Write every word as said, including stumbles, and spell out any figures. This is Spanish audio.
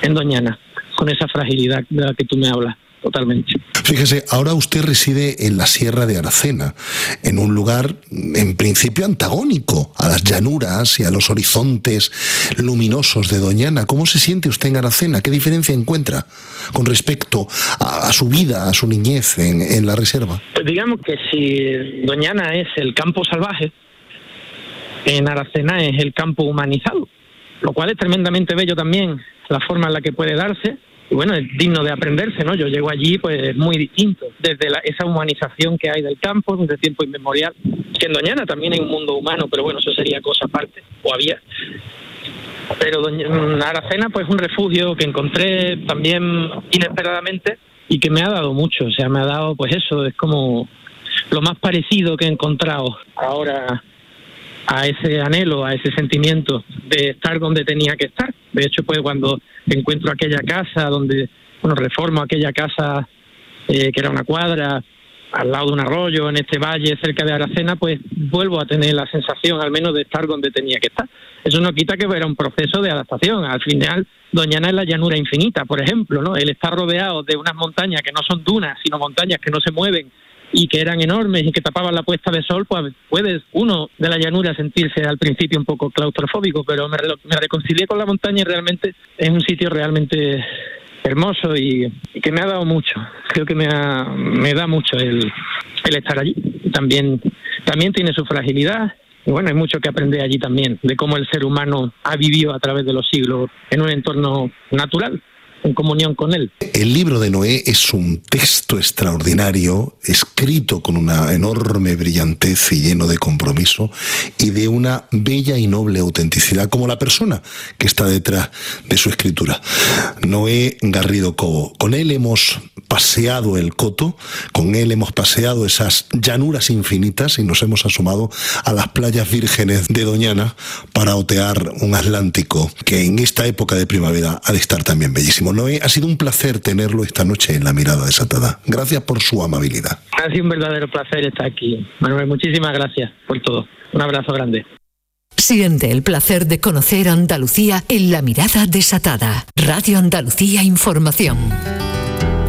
en Doñana, con esa fragilidad de la que tú me hablas. Totalmente. Fíjese, ahora usted reside en la Sierra de Aracena, en un lugar en principio antagónico a las llanuras y a los horizontes luminosos de Doñana. ¿Cómo se siente usted en Aracena? ¿Qué diferencia encuentra con respecto a, a su vida, a su niñez en, en la reserva? Pues digamos que si Doñana es el campo salvaje, en Aracena es el campo humanizado, lo cual es tremendamente bello también, la forma en la que puede darse. Y bueno, es digno de aprenderse, ¿no? Yo llego allí, pues es muy distinto, desde la, esa humanización que hay del campo desde tiempo inmemorial, que en Doñana también hay un mundo humano, pero bueno, eso sería cosa aparte, o había. Pero Doña, Aracena, pues un refugio que encontré también inesperadamente y que me ha dado mucho, o sea, me ha dado, pues eso, es como lo más parecido que he encontrado ahora a ese anhelo, a ese sentimiento de estar donde tenía que estar. De hecho, pues cuando encuentro aquella casa donde, bueno, reformo aquella casa eh, que era una cuadra al lado de un arroyo en este valle cerca de Aracena, pues vuelvo a tener la sensación al menos de estar donde tenía que estar. Eso no quita que era un proceso de adaptación. Al final, Doñana es la llanura infinita, por ejemplo, ¿no? El estar rodeado de unas montañas que no son dunas, sino montañas que no se mueven y que eran enormes y que tapaban la puesta de sol, pues puede uno de la llanura sentirse al principio un poco claustrofóbico, pero me, me reconcilié con la montaña y realmente es un sitio realmente hermoso y, y que me ha dado mucho. Creo que me, ha, me da mucho el, el estar allí. También, también tiene su fragilidad y bueno, hay mucho que aprender allí también, de cómo el ser humano ha vivido a través de los siglos en un entorno natural, en comunión con él. El libro de Noé es un texto extraordinario, escrito con una enorme brillantez y lleno de compromiso y de una bella y noble autenticidad, como la persona que está detrás de su escritura. Noé Garrido Cobo. Con él hemos paseado el Coto, con él hemos paseado esas llanuras infinitas y nos hemos asomado a las playas vírgenes de Doñana para otear un Atlántico que en esta época de primavera ha de estar también bellísimo. Noé, ha sido un placer tenerlo esta noche en La Mirada Desatada. Gracias por su amabilidad. Ha sido un verdadero placer estar aquí, Manuel. Muchísimas gracias por todo. Un abrazo grande. Siente el placer de conocer Andalucía en La Mirada Desatada. Radio Andalucía Información.